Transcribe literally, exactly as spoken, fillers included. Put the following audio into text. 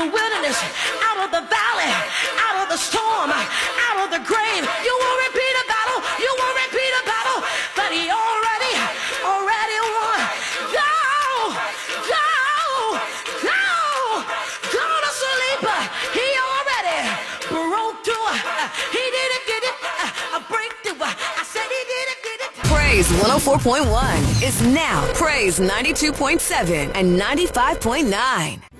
the wilderness, out of the valley, out of the storm, out of the grave. You won't repeat a battle, you won't repeat a battle, but he already, already won. Go, go, go, go to sleep. He already broke through. He didn't get it, a breakthrough. I said he didn't get it. Praise one oh four point one is now Praise ninety-two point seven and ninety-five point nine.